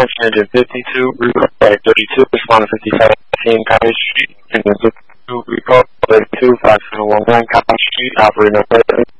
Engine 52, recall 32, respond to 5519 College Street. Engine 52, recall 32, 5719 College Street, operating on